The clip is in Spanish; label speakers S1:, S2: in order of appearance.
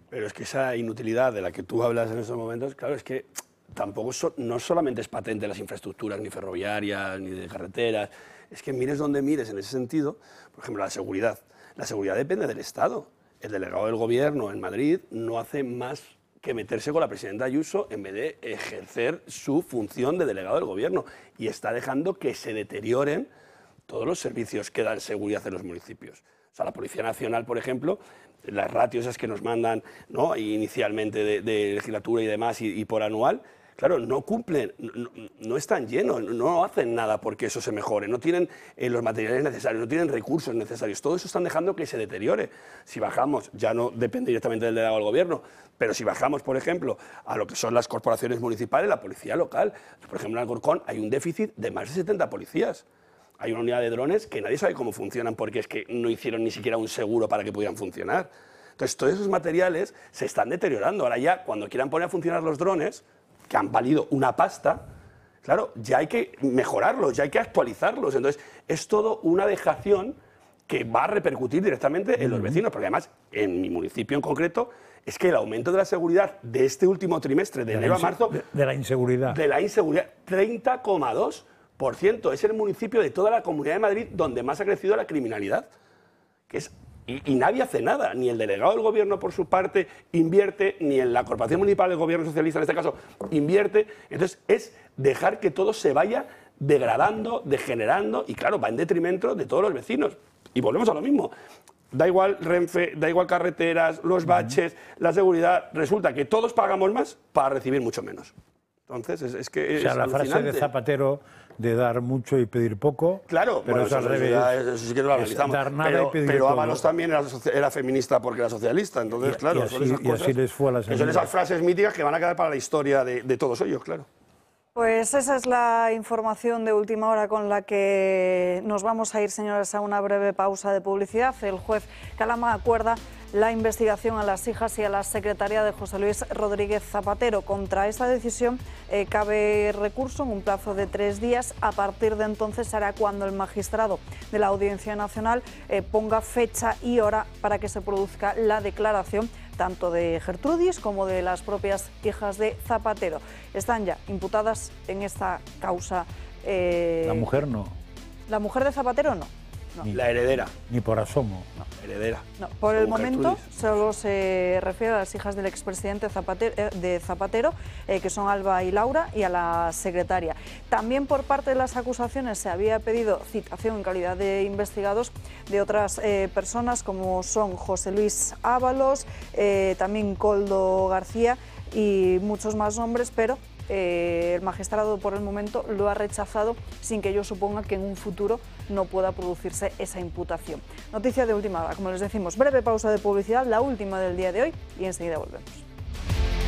S1: Pero es que esa inutilidad de la que tú hablas en estos momentos, claro, es que tampoco no solamente es patente las infraestructuras, ni ferroviarias, ni de carreteras, es que mires donde mires en ese sentido, por ejemplo, la seguridad. La seguridad depende del Estado. El delegado del Gobierno en Madrid no hace más que meterse con la presidenta Ayuso en vez de ejercer su función de delegado del Gobierno, y está dejando que se deterioren todos los servicios que dan seguridad en los municipios. O sea, la Policía Nacional, por ejemplo, las ratios esas que nos mandan, ¿no?, inicialmente de legislatura y demás, y por anual, claro, no cumplen, no están llenos, no hacen nada porque eso se mejore, no tienen los materiales necesarios, no tienen recursos necesarios, todo eso están dejando que se deteriore. Si bajamos, ya no depende directamente del delegado del Gobierno, pero si bajamos, por ejemplo, a lo que son las corporaciones municipales, la policía local, por ejemplo, en Alcorcón hay un déficit de más de 70 policías. Hay una unidad de drones que nadie sabe cómo funcionan porque es que no hicieron ni siquiera un seguro para que pudieran funcionar. Entonces, todos esos materiales se están deteriorando. Ahora ya, cuando quieran poner a funcionar los drones, que han valido una pasta, claro, ya hay que mejorarlos, ya hay que actualizarlos. Entonces, es todo una dejación que va a repercutir directamente en los vecinos, porque además, en mi municipio en concreto, es que el aumento de la seguridad de este último trimestre, de enero a marzo...
S2: De la inseguridad.
S1: De la inseguridad, 30,2%. Es el municipio de toda la Comunidad de Madrid donde más ha crecido la criminalidad. Y nadie hace nada, ni el delegado del Gobierno por su parte invierte, ni en la Corporación Municipal del Gobierno Socialista en este caso invierte. Entonces es dejar que todo se vaya degradando, degenerando, y claro, va en detrimento de todos los vecinos. Y volvemos a lo mismo. Da igual Renfe, da igual carreteras, los baches, la seguridad. Resulta que todos pagamos más para recibir mucho menos. Entonces, es que
S2: o sea, la frase de Zapatero de dar mucho y pedir poco,
S1: claro,
S2: pero
S1: bueno,
S2: es al revés.
S1: Eso sí que lo analizamos.
S2: Dar nada y pedir
S1: pero
S2: todo.
S1: Ábalos también era feminista porque era socialista. Entonces, claro,
S2: y así les fue a las
S1: son esas frases míticas que van a quedar para la historia de todos ellos, claro.
S3: Pues esa es la información de última hora con la que nos vamos a ir, señores, a una breve pausa de publicidad. El juez Calama acuerda la investigación a las hijas y a la secretaria de José Luis Rodríguez Zapatero. Contra esta decisión cabe recurso en un plazo de 3 días. A partir de entonces será cuando el magistrado de la Audiencia Nacional ponga fecha y hora para que se produzca la declaración tanto de Gertrudis como de las propias hijas de Zapatero. Están ya imputadas en esta causa.
S2: La mujer no.
S3: ¿La mujer de Zapatero no? No.
S1: La heredera.
S2: Ni por asomo.
S1: No, heredera.
S3: No, por el momento
S1: Gertrudis.
S3: solo se refiere a las hijas del expresidente Zapatero, que son Alba y Laura, y a la secretaria. También por parte de las acusaciones se había pedido citación en calidad de investigados de otras personas, como son José Luis Ábalos, también Koldo García y muchos más nombres, pero el magistrado por el momento lo ha rechazado sin que ello suponga que en un futuro no pueda producirse esa imputación. Noticia de última hora, como les decimos, breve pausa de publicidad, la última del día de hoy, y enseguida volvemos.